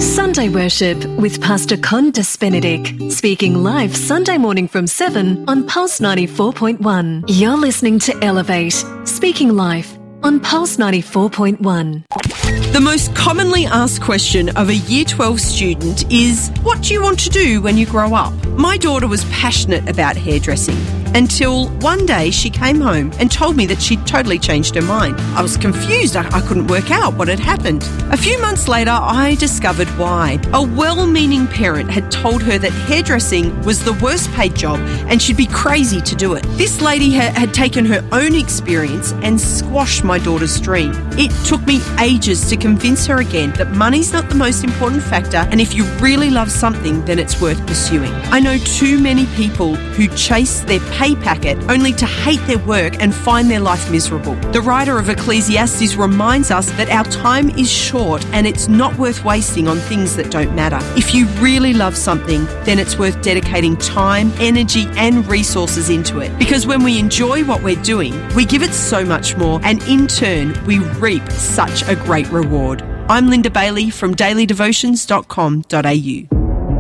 Sunday Worship with Pastor Con Despenedict, speaking live Sunday morning from 7 on Pulse 94.1. You're listening to Elevate, speaking live on Pulse 94.1. The most commonly asked question of a Year 12 student is, what do you want to do when you grow up? My daughter was passionate about hairdressing until one day she came home and told me that she'd totally changed her mind. I was confused. I couldn't work out what had happened. A few months later, I discovered why. A well-meaning parent had told her that hairdressing was the worst paid job and she'd be crazy to do it. This lady had taken her own experience and squashed my daughter's dream. It took me ages to convince her again that money's not the most important factor, and if you really love something, then it's worth pursuing. I know too many people who chase their pay packet only to hate their work and find their life miserable. The writer of Ecclesiastes reminds us that our time is short and it's not worth wasting on things that don't matter. If you really love something, then it's worth dedicating time, energy and resources into it. Because when we enjoy what we're doing, we give it so much more, and in turn, we reap such a great reward. I'm Linda Bailey from dailydevotions.com.au.